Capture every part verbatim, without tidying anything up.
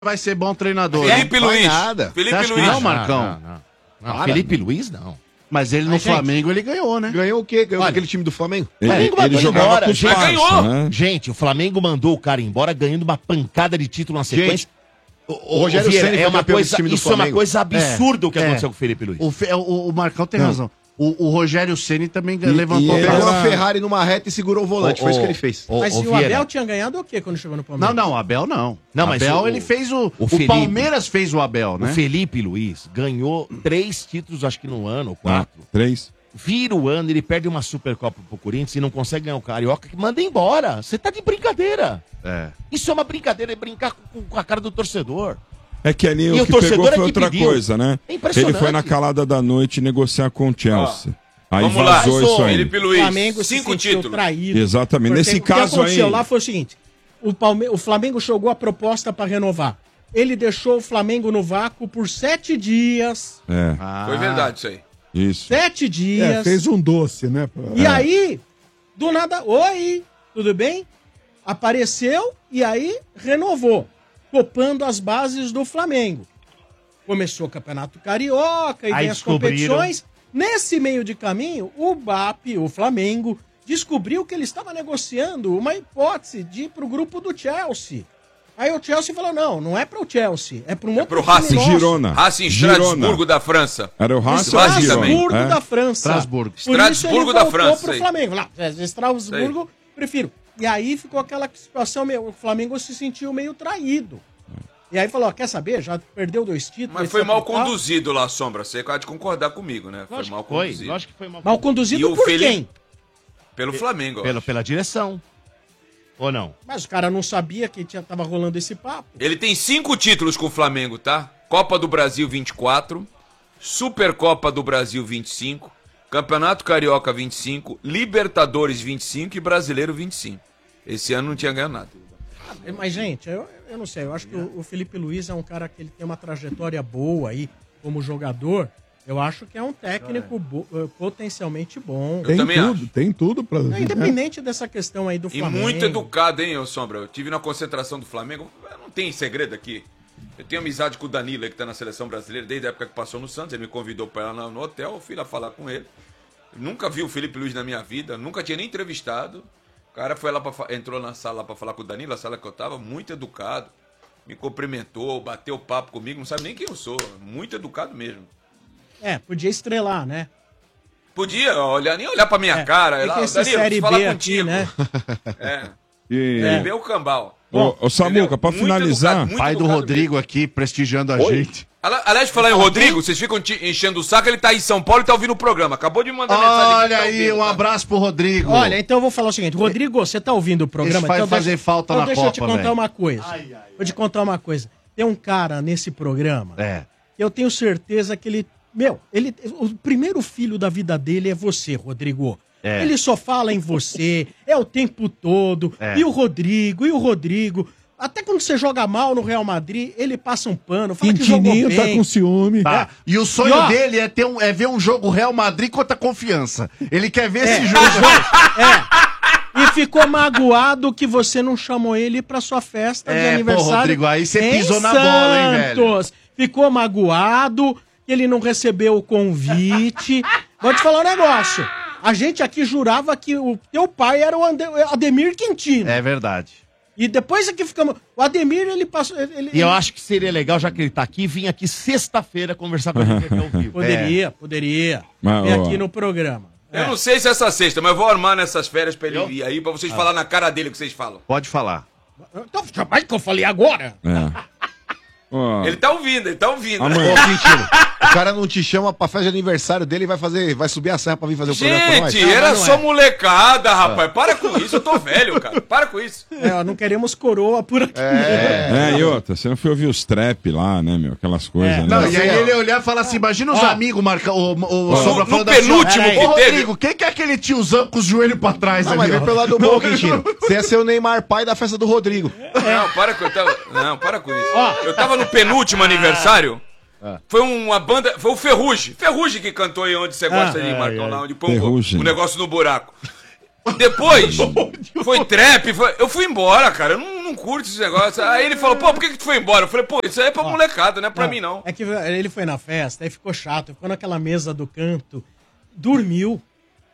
vai ser bom treinador. Felipe não Luiz. Nada. Felipe Luiz. Luiz. Não, Marcão. Não, não, não. não Felipe Luiz, não. Mas ele no Mas, Flamengo, gente, ele ganhou, né? Ganhou o quê? Ganhou aquele time do Flamengo? O Flamengo ele, ele jogava embora, com gente, ganhou. Né? Gente, o Flamengo mandou o cara embora ganhando uma pancada de título na sequência. Gente, o, o, o Rogério Ceni é uma coisa, time do isso Flamengo. É uma coisa absurda é, o que é. aconteceu com o Felipe Luiz. O, Fe, o, o Marcão tem não. razão. O, o Rogério Ceni também e, levantou e pegou a Ferrari numa reta e segurou o volante. O, foi isso que ele fez. O, mas o, o Abel tinha ganhado o quê quando chegou no Palmeiras? Não, não, o Abel não. Não, mas Abel, ele fez o... O, Felipe, o Palmeiras fez o Abel, né? O Felipe Luiz ganhou três títulos, acho que no ano, quatro. Ah, três. Vira o ano, ele perde uma Supercopa pro Corinthians e não consegue ganhar o Carioca, que manda embora. Você tá de brincadeira. É. Isso é uma brincadeira, é brincar com, com a cara do torcedor. É que ali o que pegou foi outra é coisa, né? É ele foi na calada da noite negociar com o Chelsea. Ah, aí vamos vazou lá. isso aí. Felipe Luiz, Flamengo cinco se títulos. Traído. Exatamente. Nesse o caso aí... O que aconteceu aí... lá foi o seguinte, o, Palme... o Flamengo jogou a proposta para renovar. Ele deixou o Flamengo no vácuo por sete dias. É. Ah. Foi verdade isso aí. Isso. Sete dias. É, fez um doce, né? Pra... E é. aí, do nada, oi, tudo bem? Apareceu e aí renovou, copando as bases do Flamengo. Começou o Campeonato Carioca e aí vem as competições. Nesse meio de caminho, o B A P, o Flamengo, descobriu que ele estava negociando uma hipótese de ir para o grupo do Chelsea. Aí o Chelsea falou, não, não é para o Chelsea, é para um é outro time Racing, nosso. Girona. Racing Estrasburgo da França. Era o Racing Estrasburgo é? da França. Estrasburgo. Por Estrasburgo isso da ele França. Pro Flamengo. Lá, Estrasburgo, prefiro. E aí ficou aquela situação, meio, o Flamengo se sentiu meio traído. E aí falou, ó, quer saber? Já perdeu dois títulos. Mas foi mal conduzido lá, Sombra. Você pode concordar comigo, né? Foi mal conduzido. Lógico que foi mal, mal conduzido. Mal conduzido por Felipe... quem? Pelo Flamengo. Pela, pela direção. Ou não? Mas o cara não sabia que tinha, tava rolando esse papo. Ele tem cinco títulos com o Flamengo, tá? Copa do Brasil vinte e quatro, Supercopa do Brasil vinte e cinco, Campeonato Carioca vinte e cinco, Libertadores vinte e cinco e Brasileiro vinte e cinco. Esse ano não tinha ganhado nada. Mas, gente, eu, eu não sei, eu acho que o, o Felipe Luiz é um cara que ele tem uma trajetória boa aí como jogador. Eu acho que é um técnico bo, potencialmente bom. Eu tem também tudo, acho. Tem tudo pra... Não, independente é. dessa questão aí do Flamengo. E muito educado, hein, ô Sombra? Eu tive na concentração do Flamengo, não tem segredo aqui. Eu tenho amizade com o Danilo, que tá na seleção brasileira, desde a época que passou no Santos. Ele me convidou para ir lá no hotel, eu fui lá falar com ele. Eu nunca vi o Felipe Luiz na minha vida, nunca tinha nem entrevistado. O cara foi lá pra, entrou na sala para falar com o Danilo, a sala que eu tava, muito educado. Me cumprimentou, bateu papo comigo, não sabe nem quem eu sou. Muito educado mesmo. É, podia estrelar, né? Podia olhar, nem olhar pra minha é, cara. Tem lá, que ser Série B aqui, né? É. E... Série B é o cambal. Ô, ô Samuca, pra muito finalizar... Educado, pai do Rodrigo mesmo. Aqui prestigiando a Oi? gente. Aliás, falar em Rodrigo, vocês ficam enchendo o saco, ele tá em São Paulo e tá ouvindo o programa. Acabou de mandar mensagem. Olha tá aí, ouvindo, um tá? abraço pro Rodrigo. Olha, então eu vou falar o seguinte. Rodrigo, você tá ouvindo o programa? Isso vai então fazer deixa, falta então na deixa Copa, eu te contar véio. uma coisa. Ai, ai, ai. Vou te contar uma coisa. Tem um cara nesse programa, é. eu tenho certeza que ele... Meu, ele, o primeiro filho da vida dele é você, Rodrigo. É. Ele só fala em você, é o tempo todo. É. E o Rodrigo, e o Rodrigo... Até quando você joga mal no Real Madrid, ele passa um pano, fala que jogou bem. tá com ciúme. Tá. E o sonho e, ó, dele é, ter um, é ver um jogo Real Madrid contra a Confiança. Ele quer ver é, esse jogo. É. E ficou magoado que você não chamou ele pra sua festa é, de aniversário. Pô, Rodrigo, aí você pisou na bola, hein, velho? Ficou magoado que ele não recebeu o convite. Vou te falar um negócio. A gente aqui jurava que o teu pai era o Ademir Quintino. É verdade. E depois é que ficamos... O Ademir, ele passou... Ele, e eu acho que seria legal, já que ele tá aqui, vir aqui sexta-feira conversar com a gente aqui ao vivo. Poderia, é. poderia. Mas, vir ó, aqui no programa. Eu é. não sei se é essa sexta, mas eu vou armar nessas férias pra ele eu? vir aí, pra vocês ah. falar na cara dele o que vocês falam. Pode falar. Então, jamais que eu falei agora. É. Oh. Ele tá ouvindo, ele tá ouvindo. Né? Ô, Quintino, o cara não te chama pra festa de aniversário dele e vai fazer, vai subir a serra pra vir fazer o Gente, programa com nós. Gente, era só é. molecada, rapaz. Ah. Para com isso, eu tô velho, cara. Para com isso. É, não queremos coroa por aqui. É, é e outra, você não foi ouvir os trap lá, né, meu? Aquelas coisas, é. né? Não, e aí ele olhar e falar assim, imagina os amigos marcando o, o, o Sobra falando assim, penúltimo que ô, teve. Rodrigo, quem que é aquele tiozão com os joelhos pra trás não, ali? Mas vem pelo lado bom, Quintino. Você ia ser o Neymar pai da festa do Rodrigo. Não, para com, eu tava, não, para com isso. Eu tava no penúltimo aniversário. aniversário, ah. foi uma banda, foi o Ferrugem. Ferrugem que cantou aí onde você gosta ah, de Marcão, lá onde põe o, o negócio no buraco. Depois, foi trap, foi... eu fui embora, cara. Eu não, não curto esse negócio. Aí ele falou, pô, por que, que tu foi embora? Eu falei, pô, isso aí é pra molecada, não é pra não, mim, não. É que ele foi na festa, aí ficou chato, ficou naquela mesa do canto, dormiu.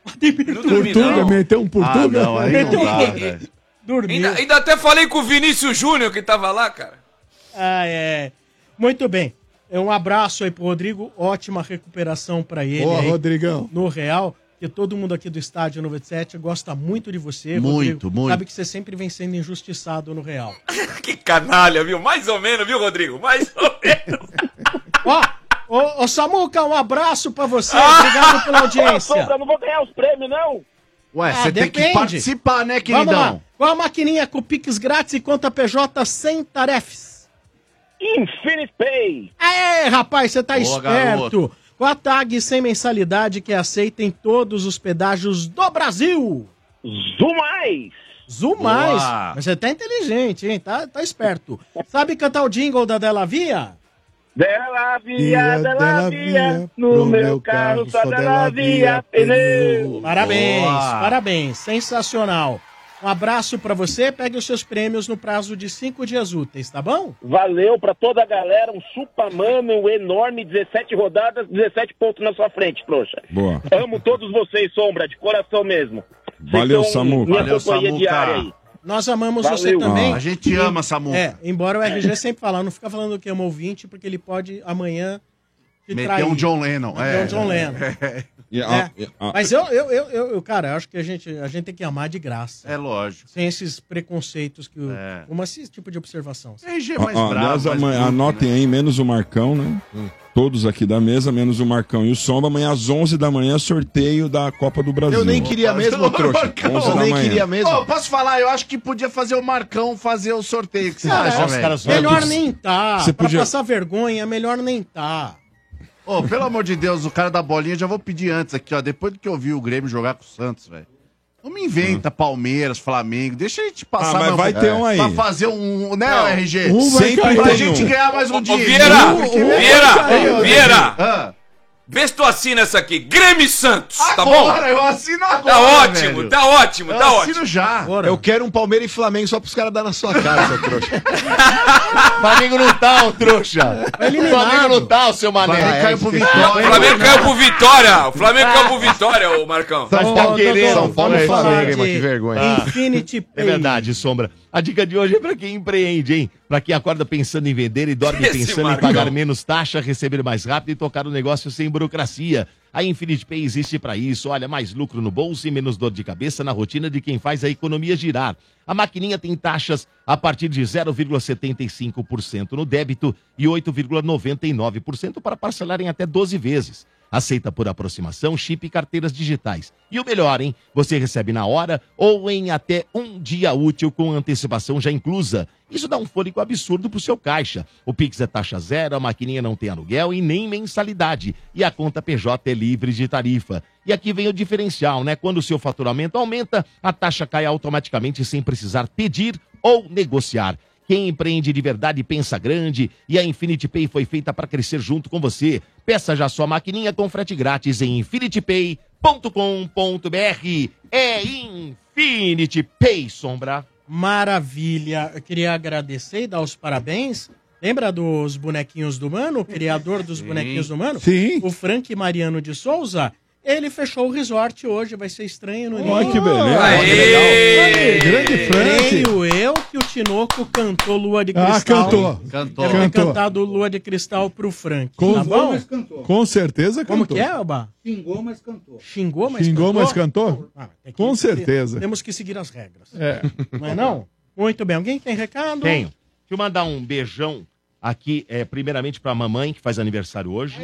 Portuga, meteu um Portuga. Ah, não, aí meteu não dá, um velho. Dormiu. Ainda, ainda até falei com o Vinícius Júnior, que tava lá, cara. Ah, é. Muito bem. Um abraço aí pro Rodrigo, ótima recuperação pra ele. Boa, aí, Rodrigão. No Real, que todo mundo aqui do Estádio noventa e sete gosta muito de você, Muito, Rodrigo. muito. Sabe que você sempre vem sendo injustiçado no Real. Que canalha, viu? Mais ou menos, viu, Rodrigo? Mais ou menos. Ó, ô, ô Samuca, um abraço pra você, obrigado pela audiência. Eu não vou ganhar os prêmios, não? Ué, Ah, você tem que depende. participar, né, Vamos lá, queridão? qual a maquininha com Pix grátis e conta P J sem tarefas? Infinite Pay. Aê, rapaz, você tá Boa, esperto. garoto. Com a tag sem mensalidade que é aceita em todos os pedágios do Brasil. Zumais. Zumais. Boa. Mas você tá inteligente, hein? Tá, tá esperto. Sabe cantar o jingle da Della Via? Dela via, Via, dela dela via, via, no pro meu meu carro carro só só dela dela via, via, pneu. pneu. Parabéns, Boa. parabéns. Sensacional. Um abraço pra você. Pegue os seus prêmios no prazo de cinco dias úteis, tá bom? Valeu pra toda a galera, um supamano enorme, dezessete rodadas, dezessete pontos na sua frente, trouxa. Boa. Amo todos vocês, Sombra, de coração mesmo. Vocês Valeu, são Samuca. Minha Valeu, companhia Samuca. diária aí. Nós amamos Valeu. você também. A gente ama, Samuca. É, embora o R G sempre fala, não fica falando que ama ouvinte, porque ele pode amanhã te Meteu trair. um John Lennon. Meter É. um John Lennon. E a- É. e a- Mas eu, eu, eu, eu, eu, cara, acho que a gente, a gente tem que amar de graça. É lógico. Sem esses preconceitos que o. É. Uma, esse tipo de observação. R G é Ó, mais ó, bravo. aliás, mais amanhã- bruto, anotem né? aí, menos o Marcão, né? Todos aqui da mesa, menos o Marcão e o Sombra. Amanhã às onze da manhã, sorteio da Copa do Brasil. Eu nem queria mesmo, trouxa. Marcão. Eu nem queria mesmo. Ô, posso falar? Eu acho que podia fazer o Marcão fazer o sorteio. O que você acha, os velho? caras- Melhor nem tá. Você Pra podia- passar vergonha, melhor nem tá. Ô, pelo amor de Deus, o cara da bolinha, já vou pedir antes aqui, ó. Depois do que eu vi o Grêmio jogar com o Santos, velho. Não me inventa Palmeiras, Flamengo. Deixa a gente passar Ah, mas mesmo vai pra- ter um aí. Pra fazer um, né, Não. R G? Um vai Sempre cair. Pra tem gente um. ganhar mais um Ô, dinheiro. Vieira! Porque- Vieira! Vieira! Ah, Vê se tu assina essa aqui. Grêmio e Santos, tá bom? agora, eu assino agora, Tá ótimo, velho. tá ótimo, Eu tá assino ótimo. já. Eu quero um Palmeiras e Flamengo só pros caras dar na sua cara, seu trouxa. Flamengo não tá, ô trouxa. eliminado. Flamengo não tá, o seu mané. Flamengo caiu pro O Vitória. Flamengo caiu pro Vitória. O Flamengo caiu pro Vitória, ô Marcão. Mas tá querendo. São Paulo e vamos falar Flamengo, hein, de mano, que vergonha. Infinity Pay. É verdade, Sombra. A dica de hoje é pra quem empreende, hein? Pra quem acorda pensando em vender e dorme Esse pensando Marcão. em pagar menos taxa, receber mais rápido e tocar o negócio sem burocracia. A Infinity Pay existe pra isso. Olha, mais lucro no bolso e menos dor de cabeça na rotina de quem faz a economia girar. A maquininha tem taxas a partir de zero vírgula setenta e cinco por cento no débito e oito vírgula noventa e nove por cento para parcelar em até doze vezes. Aceita por aproximação, chip e carteiras digitais. E o melhor, hein? Você recebe na hora ou em até um dia útil com antecipação já inclusa. Isso dá um fôlego absurdo pro seu caixa. O Pix é taxa zero, a maquininha não tem aluguel e nem mensalidade. E a conta P J é livre de tarifa. E aqui vem o diferencial, né? Quando o seu faturamento aumenta, a taxa cai automaticamente sem precisar pedir ou negociar. Quem empreende de verdade pensa grande e a Infinity Pay foi feita para crescer junto com você. Peça já sua maquininha com frete grátis em infinity pay ponto com ponto b r. É Infinity Pay, Sombra. Maravilha. Eu queria agradecer e dar os parabéns. Lembra dos bonequinhos do Mano? O criador dos bonequinhos do Mano? Sim. O Frank Mariano de Souza. Ele fechou o resort hoje, vai ser estranho no Olha que beleza. Aê! Grande Frank. Creio eu que o Tinoco cantou Lua de Ah, Cristal. cantou. Cantou. Deve ter Cantou. cantado Lua de Cristal pro Frank. Com- Tá bom? Com certeza cantou. Como que é, Alba? Xingou, mas cantou. Xingou, mas Xingou, cantou? mas cantou? Ah, tem que- Com certeza. Temos que seguir as regras. É. Não é não? Muito bem. Alguém tem recado? Tenho. Deixa eu mandar um beijão aqui, é, primeiramente pra mamãe, que faz aniversário hoje.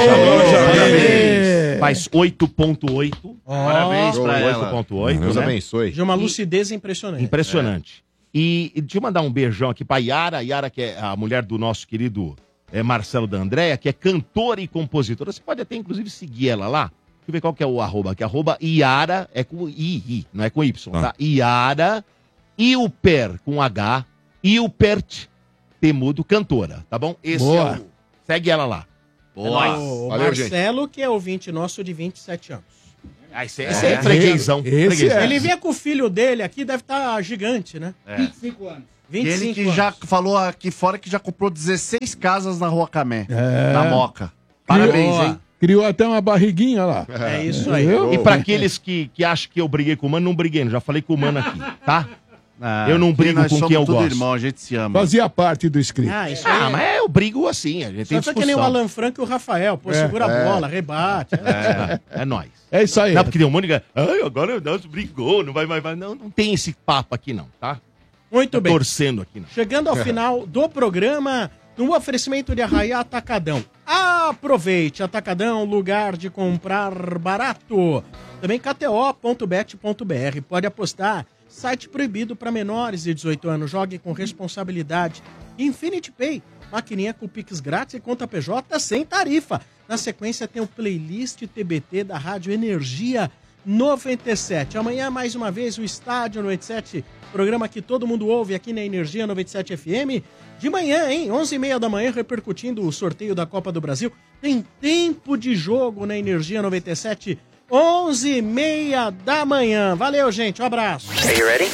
Parabéns. Faz oito ponto oito. Parabéns pra ela. oito ponto oito, Deus né? abençoe. De uma lucidez impressionante. Impressionante. E, e deixa eu mandar um beijão aqui pra Yara. Yara, que é a mulher do nosso querido é, Marcelo da Andréia, que é cantora e compositora. Você pode até, inclusive, seguir ela lá. Deixa eu ver qual que é o arroba aqui. Arroba Yara, é com I, I, não é com Y, tá? Yara Ilper, com H, Ilpert Temudo, cantora, tá bom? Esse Boa. é o... Segue ela lá. Boa. O Valeu, Marcelo, que é ouvinte nosso de vinte e sete anos. Ah, esse é, esse é freguesão. Esse freguesão. é. Ele vinha com o filho dele aqui, deve estar gigante, né? É. vinte e cinco anos. E ele que anos. já falou aqui fora que já comprou dezesseis casas na Rua Camé, É. na Moca. Parabéns, Criou, hein? Criou até uma barriguinha lá. É isso aí. Entendeu? E pra aqueles que, que acham que eu briguei com o Mano, não briguei, não. Já falei com o Mano aqui, tá? Ah, Eu não porque brigo nós com somos quem eu tudo gosto. irmão, a gente se ama. Fazia parte do script. Ah, isso Ah, aí. mas eu brigo assim, a gente tem Só que nem o discussão. Alan Franco e o Rafael. Pô, segura a bola, rebate. É, é nóis. É isso aí. Não, porque tem um monte de... Ai, agora nós brigou, não vai, vai, vai. Não, não tem esse papo aqui não, tá? Muito Tô bem. torcendo aqui não. Chegando ao final do programa, no oferecimento de Arraia Atacadão. Aproveite, Atacadão, lugar de comprar barato. Também K T O ponto bet ponto b r. Pode apostar. Site proibido para menores de dezoito anos. Jogue com responsabilidade. Infinity Pay. Maquininha com Pix grátis e conta P J sem tarifa. Na sequência tem o playlist T B T da Rádio Energia noventa e sete. Amanhã, mais uma vez, o Estádio noventa e sete. Programa que todo mundo ouve aqui na Energia noventa e sete F M. De manhã, hein? onze e meia da manhã, repercutindo o sorteio da Copa do Brasil. Tem tempo de jogo na Energia noventa e sete. onze e meia da manhã. Valeu, gente. Um abraço.